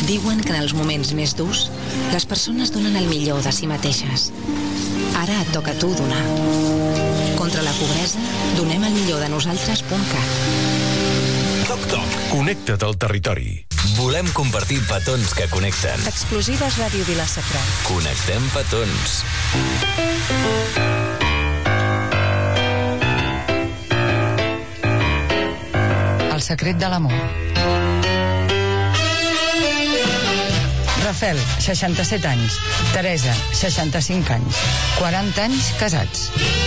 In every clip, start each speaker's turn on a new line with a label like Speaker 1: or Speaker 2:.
Speaker 1: Diuen que en els moments més durs, les persones donen el millor de si mateixes. Ara et toca a tu donar. Contra la pobresa, donem el millor de nosaltres.cat.
Speaker 2: Toc Toc. Connecta't al territori.
Speaker 3: Volem compartir petons que connecten.
Speaker 1: Exclusives Ràdio Vila-sacra.
Speaker 3: Connectem petons.
Speaker 4: El secret de l'amor. Rafel, 67 anys. Teresa, 65 anys. 40 anys casats.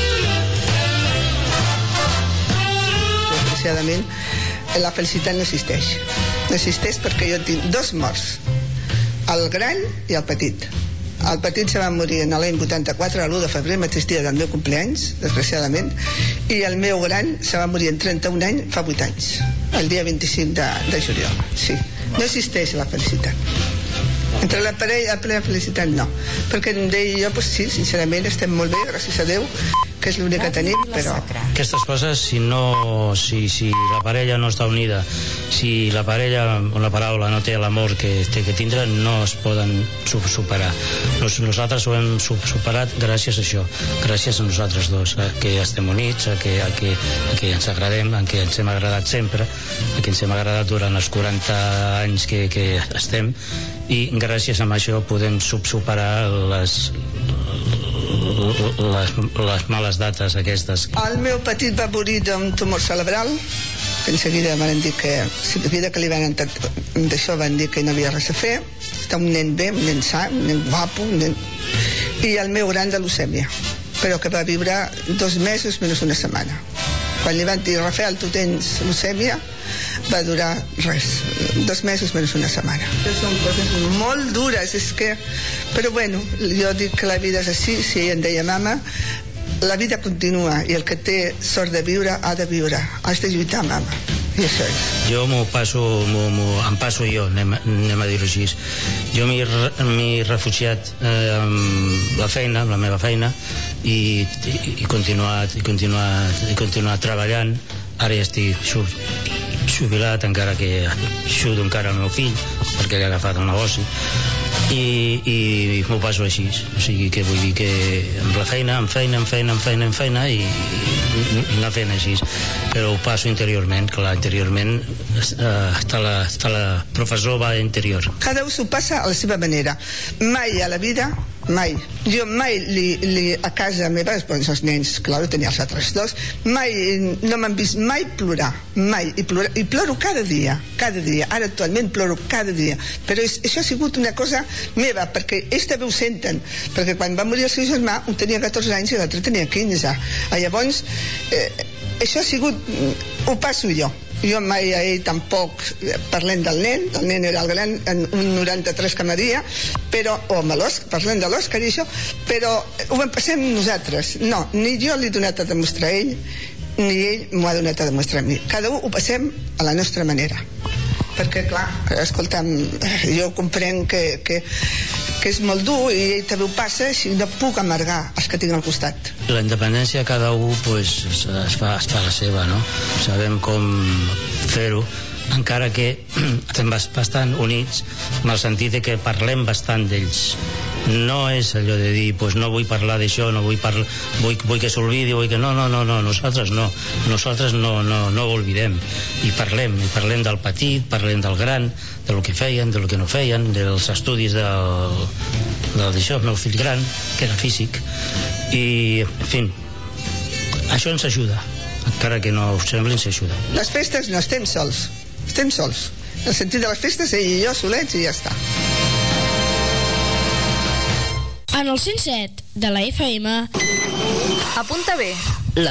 Speaker 5: Desgraciadament, la felicitat no existeix. No existeix perquè jo tinc dos morts, el gran i el petit. El petit se va morir en l'any 84, l'1 de febrer, mateix dia del meu compleanys, desgraciadament, i el meu gran se va morir en 31 anys, fa 8 anys, el dia 25 de juliol. Sí, no existeix la felicitat. Entre la parella i la felicitat no, perquè em deia jo, pues sí, sincerament estem molt bé, gràcies a Déu, que és l'únic que tenim, però...
Speaker 6: Aquestes coses, si la parella no està unida, si la parella o la paraula no té l'amor que té que tindre, no es poden superar. Nosaltres ho hem superat gràcies a això, gràcies a nosaltres dos, que estem units, que ens agradem, que ens hem agradat sempre, que ens hem agradat durant els 40 anys que estem, i gràcies a això podem superar les males dates aquestes.
Speaker 5: El meu petit va morir d'un tumor cerebral, que en seguida van dir que si de vida que li van d'això van dir que no havia res a fer. Està un nen bé, un nen sa, un nen guapo, i el meu gran de leucèmia, però que va viure 2 mesos menys una setmana. Quan li van dir, Rafael, tu tens leucèmia, va durar res, 2 mesos menys una setmana. Són coses molt dures, és que... Però bueno, jo dic que la vida és així, si ella em deia, mama, la vida continua, i el que té sort de viure, ha de viure. Has de lluitar, mama. I això és.
Speaker 6: Jo em passo jo, anem a dir-ho així. Jo m'he refugiat amb la feina, amb la meva feina, i continuat treballant. Ara ja estic jubilat, encara que ajudo encara el meu fill, perquè he agafat el negoci, i m'ho passo així. O sigui que vull dir que amb la feina, amb feina, i anar fent així. Però ho passo interiorment, clar, interiorment està la professor va interior.
Speaker 5: Cada un s'ho passa a la seva manera. Mai a la vida, mai. Jo mai a casa meva, els nens, clar, tenia els altres dos, mai no m'han vist mai plorar, mai. I ploro cada dia. Ara actualment ploro cada dia. Però això ha sigut una cosa meva, perquè ells també ho senten, perquè quan va morir el seu germà, un tenia 14 anys i l'altre tenia 15. Llavors, això ha sigut, ho passo jo. Jo mai a ell tampoc parlem del nen era el gran, un 93 que m'adia, però, o amb l'Òscar, parlem de l'Òscar i això, però ho vam passar nosaltres. No, ni jo l'he donat a demostrar a ell, ni ell m'ho ha donat a demostrar a mi. Cada un ho passem a la nostra manera. Perquè, clar, escolta'm, jo comprenc que és molt dur i ell també ho passa, si no puc amargar els que tinc al costat.
Speaker 6: La independència cada un pues, es fa la seva, no? Sabem com fer-ho, encara que estem bastant units, en el sentit que parlem bastant d'ells. No és allò de dir, pues no vull parlar d'això, no vull que s'olvidi, vull que no, nosaltres no ho oblidem, i parlem del petit, parlem del gran, del que feien, del que no feien, dels estudis d'això, el meu fill gran, que era físic, i, en fi, això ens ajuda, encara que no us sembli, ens ajuda.
Speaker 5: Les festes no estem sols, el sentit de les festes, ell i jo solets i ja està.
Speaker 7: En el 107 de la FM.
Speaker 1: Apunta bé.